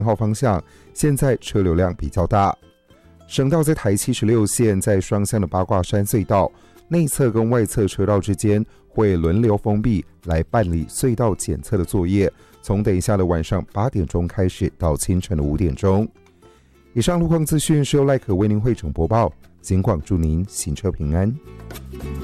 号方向，现在车流量比较大。省道在台76线在双向的八卦山隧道内侧跟外侧车道之间会轮流封闭来办理隧道检测的作业，从等一下的晚上8点钟开始到清晨的5点钟。以上路况资讯是由赖可为您汇整播报，警广祝您行车平安。